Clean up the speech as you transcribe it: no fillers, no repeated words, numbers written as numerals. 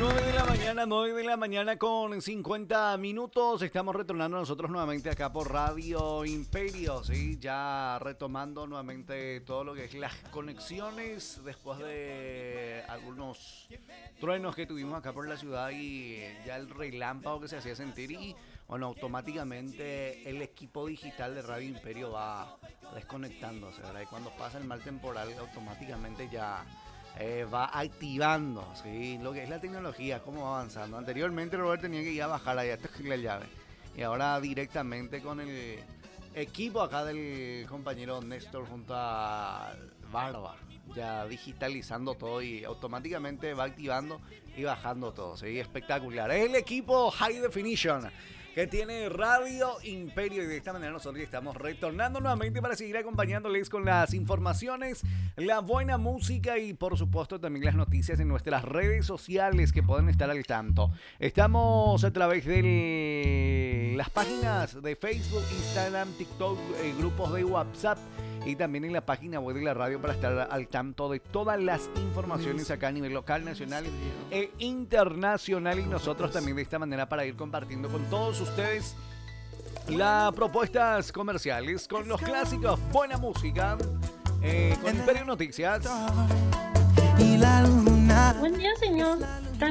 9 de la mañana con 50 minutos. Estamos retornando nosotros nuevamente acá por Radio Imperio, ¿sí? Ya retomando nuevamente todo lo que es las conexiones después de algunos truenos que tuvimos acá por la ciudad y ya el relámpago que se hacía sentir y bueno, automáticamente el equipo digital de Radio Imperio va desconectándose, ¿verdad? Y cuando pasa el mal temporal automáticamente ya va activando, ¿sí? Lo que es la tecnología, cómo va avanzando. Anteriormente Robert tenía que ir a bajar allá la llave y ahora directamente con el equipo acá del compañero Néstor junto a Barba, ya digitalizando todo y automáticamente va activando y bajando todo, ¿sí? Espectacular. El equipo High Definition que tiene Radio Imperio y de esta manera nosotros estamos retornando nuevamente para seguir acompañándoles con las informaciones, la buena música y por supuesto también las noticias en nuestras redes sociales que pueden estar al tanto. Estamos a través de las páginas de Facebook, Instagram, TikTok, grupos de WhatsApp y también en la página web de la radio para estar al tanto de todas las informaciones acá a nivel local, nacional e internacional y nosotros también de esta manera para ir compartiendo con todos ustedes las propuestas comerciales con los clásicos, buena música, con Imperio Noticias. Y la luna. Buen día, señor.